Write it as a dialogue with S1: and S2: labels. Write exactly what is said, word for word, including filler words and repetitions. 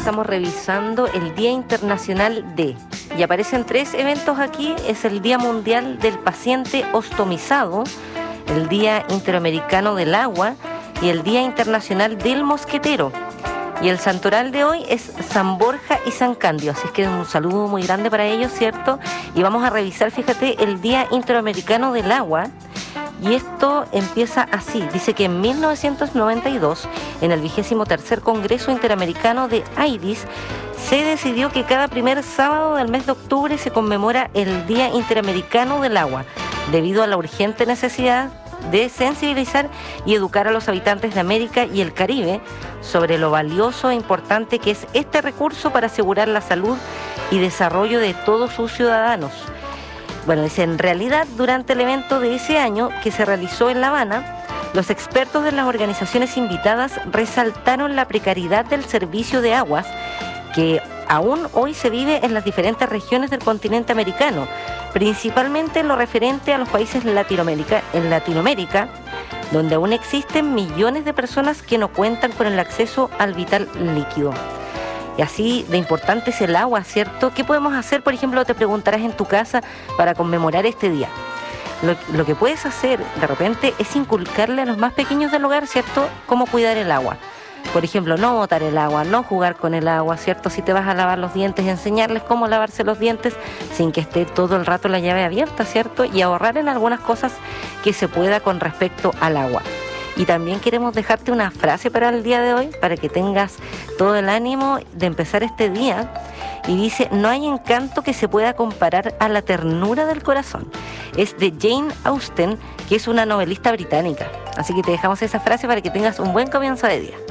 S1: estamos revisando el Día Internacional de, y aparecen tres eventos aquí. Es el Día Mundial del Paciente Ostomizado, el Día Interamericano del Agua y el Día Internacional del Mosquetero. Y el santoral de hoy es San Borja y San Candio, así es que un saludo muy grande para ellos, ¿cierto? Y vamos a revisar, fíjate, el Día Interamericano del Agua. Y esto empieza así, dice que en mil novecientos noventa y dos, en el vigésimo tercer Congreso Interamericano de AIDIS, se decidió que cada primer sábado del mes de octubre se conmemora el Día Interamericano del Agua, debido a la urgente necesidad de sensibilizar y educar a los habitantes de América y el Caribe sobre lo valioso e importante que es este recurso para asegurar la salud y desarrollo de todos sus ciudadanos. Bueno, dice, en realidad, durante el evento de ese año que se realizó en La Habana, los expertos de las organizaciones invitadas resaltaron la precariedad del servicio de aguas que aún hoy se vive en las diferentes regiones del continente americano, principalmente en lo referente a los países Latinoamérica, en Latinoamérica, donde aún existen millones de personas que no cuentan con el acceso al vital líquido. Y así de importante es el agua, ¿cierto? ¿Qué podemos hacer, por ejemplo, te preguntarás en tu casa para conmemorar este día? Lo, lo que puedes hacer de repente es inculcarle a los más pequeños del hogar, ¿cierto?, cómo cuidar el agua. Por ejemplo, no botar el agua, no jugar con el agua, ¿cierto? Si te vas a lavar los dientes, enseñarles cómo lavarse los dientes sin que esté todo el rato la llave abierta, ¿cierto? Y ahorrar en algunas cosas que se pueda con respecto al agua. Y también queremos dejarte una frase para el día de hoy, para que tengas todo el ánimo de empezar este día. Y dice, no hay encanto que se pueda comparar a la ternura del corazón. Es de Jane Austen, que es una novelista británica. Así que te dejamos esa frase para que tengas un buen comienzo de día.